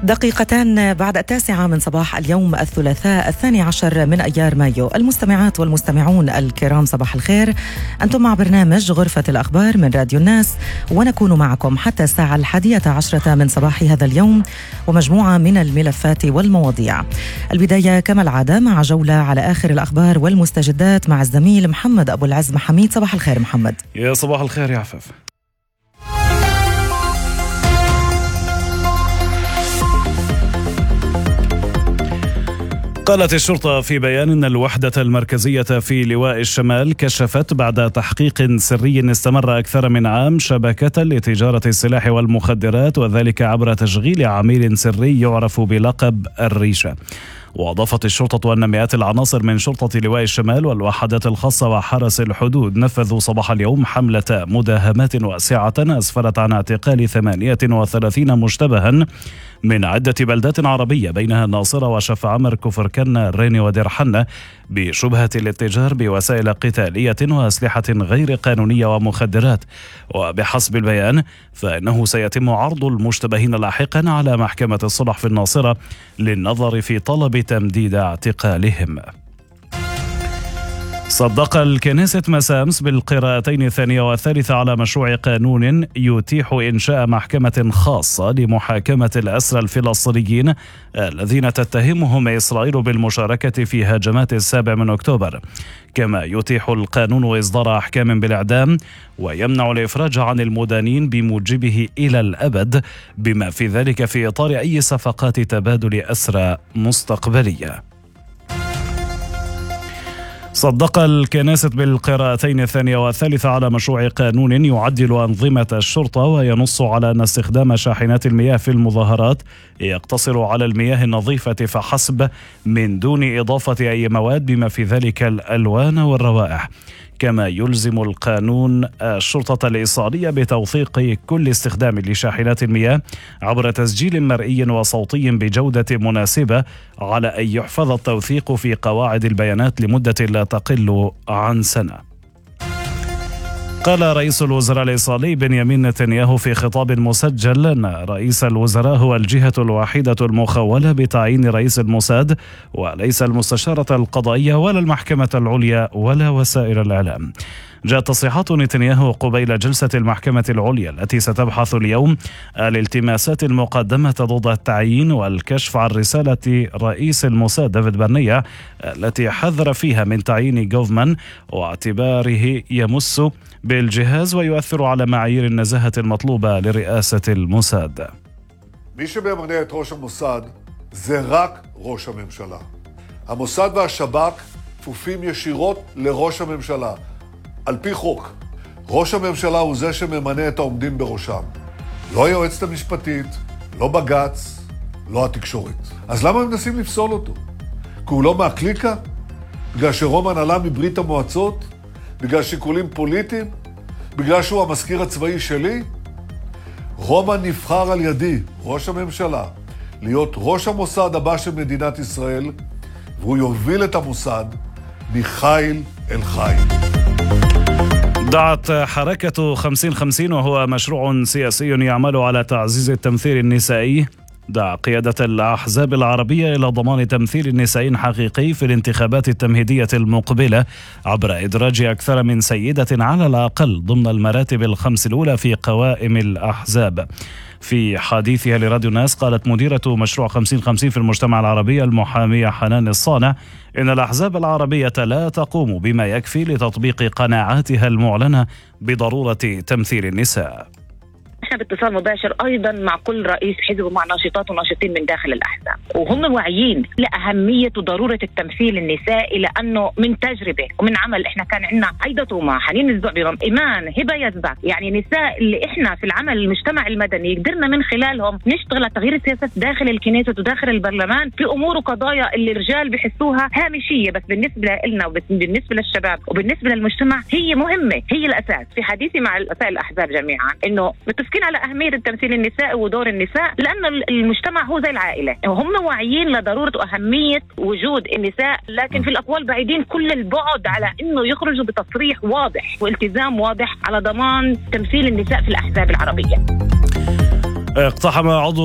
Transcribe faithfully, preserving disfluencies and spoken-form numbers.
دقيقتان بعد التاسعة من صباح اليوم الثلاثاء الثاني عشر من أيار مايو. المستمعات والمستمعون الكرام، صباح الخير. أنتم مع برنامج غرفة الأخبار من راديو الناس، ونكون معكم حتى الساعة الحادية عشرة من صباح هذا اليوم، ومجموعة من الملفات والمواضيع. البداية كما العادة مع جولة على آخر الأخبار والمستجدات مع الزميل محمد أبو العز محميد. صباح الخير محمد. يا صباح الخير يا عفاف. قالت الشرطة في بيان أن الوحدة المركزية في لواء الشمال كشفت بعد تحقيق سري استمر أكثر من عام شبكة لتجارة السلاح والمخدرات، وذلك عبر تشغيل عميل سري يعرف بلقب الريشة. وأضافت الشرطة أن مئات العناصر من شرطة لواء الشمال والوحدات الخاصة وحرس الحدود نفذوا صباح اليوم حملة مداهمات واسعة أسفرت عن اعتقال ثمانية وثلاثين مشتبها من عدة بلدات عربية بينها الناصرة وشف عمر كفركن ريني ودير حنة بشبهة الاتجار بوسائل قتالية وأسلحة غير قانونية ومخدرات. وبحسب البيان فإنه سيتم عرض المشتبهين لاحقا على محكمة الصلح في الناصرة للنظر في طلب تمديد اعتقالهم. صدق الكنيسة مساء أمس بالقراءتين الثانية والثالثة على مشروع قانون يتيح إنشاء محكمة خاصة لمحاكمة الأسرى الفلسطينيين الذين تتهمهم إسرائيل بالمشاركة في هجمات السابع من أكتوبر. كما يتيح القانون إصدار أحكام بالإعدام ويمنع الإفراج عن المدانين بموجبه إلى الأبد، بما في ذلك في إطار أي صفقات تبادل أسرى مستقبلية. صدق الكنيسة بالقراءتين الثانية والثالثة على مشروع قانون يعدل أنظمة الشرطة وينص على أن استخدام شاحنات المياه في المظاهرات يقتصر على المياه النظيفة فحسب من دون إضافة أي مواد بما في ذلك الألوان والروائح. كما يلزم القانون الشرطة الإيصالية بتوثيق كل استخدام لشاحنات المياه عبر تسجيل مرئي وصوتي بجودة مناسبة، على أن يحفظ التوثيق في قواعد البيانات لمدة لا تقل عن سنة. قال رئيس الوزراء الإسرائيلي بنيامين نتنياهو في خطاب مسجل أن رئيس الوزراء هو الجهة الوحيدة المخولة بتعيين رئيس الموساد، وليس المستشارة القضائية ولا المحكمة العليا ولا وسائل الإعلام. جاءت تصريحات نتنياهو قبيل جلسة المحكمة العليا التي ستبحث اليوم الالتماسات المقدمة ضد التعيين والكشف عن رسالة رئيس الموساد ديفيد برنية التي حذر فيها من تعيين جوفمان واعتباره يمس بالجهاز ويؤثر على معايير النزاهة المطلوبة לרئاسة الموساد. מי שממנה את ראש המוסד זה רק ראש הממשלה. המוסד והשב"כ כפופים ישירות לראש הממשלה. על פי חוק, ראש הממשלה הוא זה שממנה את העומדים בראשם. לא היועצת המשפטית, לא בג"ץ, לא התקשורת. אז למה הם מנסים לפסול אותו? כי הוא לא מהקליקה? בגלל שרומן עלה מברית המועצות? בגלל שיקולים פוליטיים? בגלל שהוא המזכיר הצבאי שלי? רומן נבחר על ידי, ראש הממשלה, להיות ראש המוסד הבא של מדינת ישראל, והוא יוביל את המוסד מחיל אל חיל. دعت حركة خمسين خمسين وهو مشروع سياسي يعمل على تعزيز التمثيل النسائي دعا قيادة الأحزاب العربية إلى ضمان تمثيل نسائي حقيقي في الانتخابات التمهيدية المقبلة عبر إدراج أكثر من سيدة على الأقل ضمن المراتب الخمس الأولى في قوائم الأحزاب. في حديثها لراديو الناس قالت مديرة مشروع خمسين خمسين في المجتمع العربي المحامية حنان الصانع إن الأحزاب العربية لا تقوم بما يكفي لتطبيق قناعاتها المعلنة بضرورة تمثيل النساء. احنا باتصال مباشر ايضا مع كل رئيس حزب ومع ناشطات وناشطين من داخل الاحزاب، وهم واعيين لاهميه وضروره التمثيل النسائي، لانه من تجربه ومن عمل احنا كان عندنا عايده طومه، حنين الزعبي، ايمان، هبه يزبك، يعني نساء اللي احنا في العمل المجتمع المدني قدرنا من خلالهم نشتغل على تغيير السياسات داخل الكنيسه وداخل البرلمان في امور وقضايا اللي الرجال بحسوها هامشيه، بس بالنسبه لنا وبالنسبه للشباب وبالنسبه للمجتمع هي مهمه، هي الاساس. في حديثي مع رؤساء الاحزاب جميعا انه على أهمية التمثيل النسائي ودور النساء، لأن المجتمع هو زي العائلة، وهم واعيين لضرورة وأهمية وجود النساء، لكن في الأقوال بعيدين كل البعد على أنه يخرجوا بتصريح واضح والتزام واضح على ضمان تمثيل النساء في الأحزاب العربية. اقتحم عضو